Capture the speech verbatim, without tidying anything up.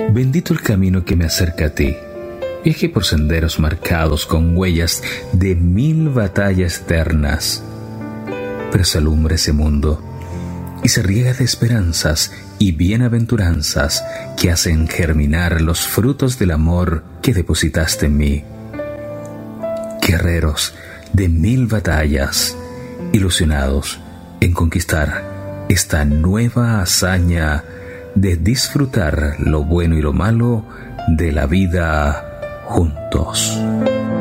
Bendito el camino que me acerca a ti. Viaje por senderos marcados con huellas de mil batallas eternas. Pero se alumbra ese mundo y se riega de esperanzas y bienaventuranzas que hacen germinar los frutos del amor que depositaste en mí. Guerreros de mil batallas, ilusionados en conquistar esta nueva hazaña de disfrutar lo bueno y lo malo de la vida juntos.